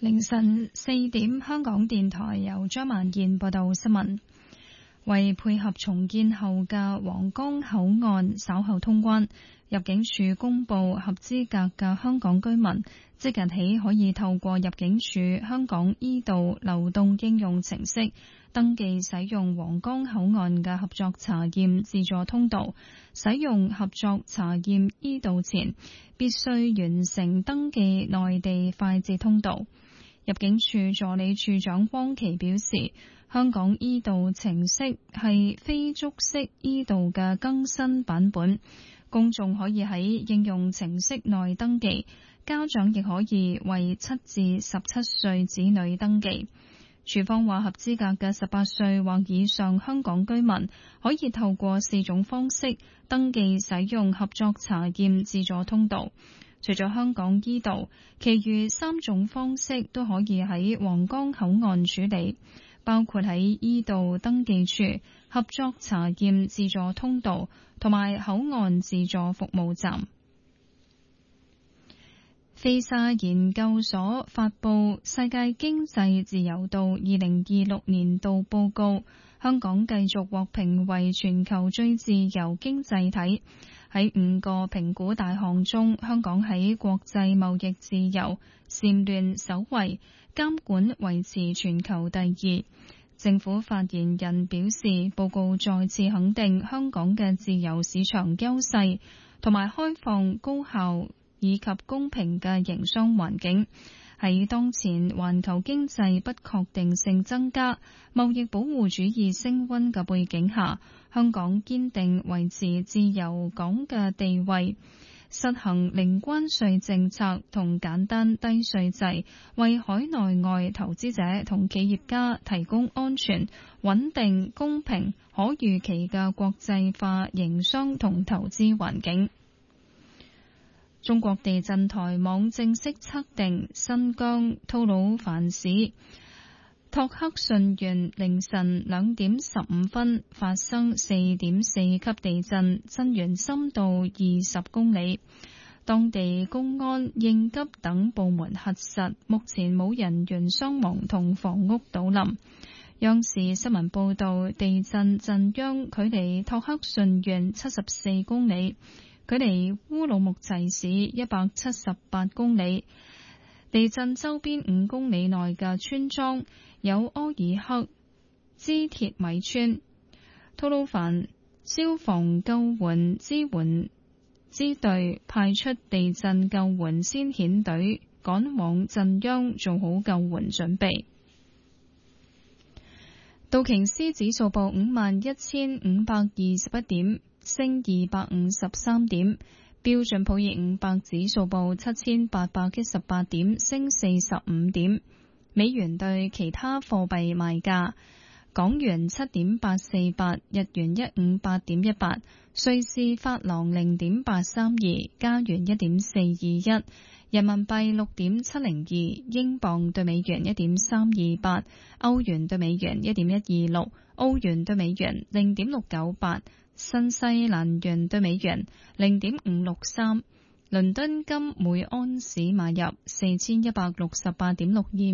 凌晨4點，香港電台由張曼燕報道新聞。為配合重建後嘅皇崗口岸稍後通關，入境處公布合資格嘅香港居民即日起可以透過入境處香港 e 道流動應用程式登記使用皇崗口岸嘅合作查驗自助通道。使用合作查驗 e 道前，必須完成登記內地快捷通道。入境處助理處長汪琪表示，香港 e 道程式係非觸式 e 道嘅更新版本，公眾可以喺應用程式內登記，家長亦可以為7至17歲子女登記。處方話，合資格嘅18歲或以上香港居民可以透過4種方式登記使用合作查驗自助通道。除咗香港 e 道，其餘3種方式都可以喺皇崗口岸處理，包括喺 e 道登記處、合作查驗自助通道同埋口岸自助服務站。菲沙研究所發佈世界經濟自由度2026年度報告，香港繼續獲評為全球最自由經濟體。喺5個評估大項中，香港喺國際貿易自由、蟬聯首位，監管維持全球第2。政府發言人表示，報告再次肯定香港嘅自由市場優勢同埋開放、高效以及公平嘅營商環境。喺當前環球經濟不確定性增加、貿易保護主義升溫嘅背景下，香港堅定維持自由港嘅地位，實行零關稅政策同簡單低稅制，為海內外投資者同企業家提供安全、穩定、公平、可預期嘅國際化營商同投資環境。中國地震台網正式測定新疆吐魯番市托克順縣凌晨2點15分發生4.4級地震，震源深度20公里。當地公安、應急等部門核實，目前冇人員傷亡同房屋倒冧。央視新聞報道，地震震央距離托克順縣74公里。距離烏魯木齊市178公里，地震周邊5公里內嘅村莊有柯爾克支鐵米村。吐魯番消防救援支援支隊派出地震救援先遣隊趕往震央，做好救援準備。道瓊斯指數報51,521點，升253點，標準普爾500指數報7,818點，升45點。美元對其他貨幣賣價：港元7.848，日元158.18，瑞士法郎0.832，加元1.421，人民幣6.702，英鎊對美元1.328，歐元對美元1.126，澳元對美元0.698。新西蘭元對美元0.563，倫敦金每安士買入4168.62